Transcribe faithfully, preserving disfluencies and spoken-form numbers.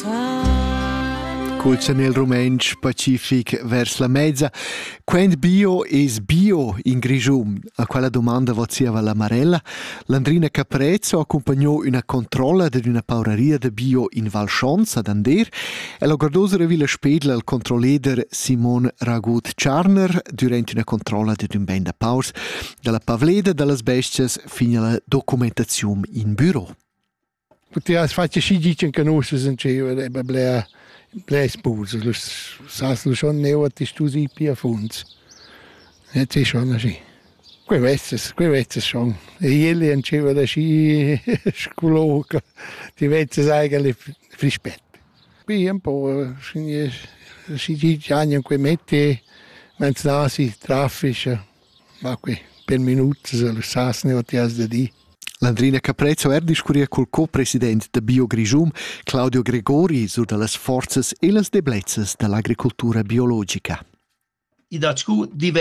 Culcia nel Rumensch Pacific vers la mezza. Quend bio es bio in Grischun? A quella domanda voziava la Marella. Landrina Caprezzo accompagnò una controlla di una paureria de bio in Val Schons ad Ander e la guardosa Villa Spedla al controlleder Simon Ragut Charner durante una controlla di un ben da paus dalla pavleda delle bestias fino alla documentazione in bureau. Perché faccio sci dicono che non si sentiva e blea blea sposo, lo sas lo schon neu ti stusi più a fons. E c'è schon così. Quei vezzes, quei vezzes schon. E ieri anceva da sci scoloca, ti vezzes eigentlich frispet. Qui un po' sci sci anni in quei metti, mens nasi traffica, ma qui per minuti lo sas neu ti has da di. Landrina Caprezzo er discuria col co-president de Bio Grischun, Claudio Gregori, su de las forzas e las deblezzas de l'agricultura biologica.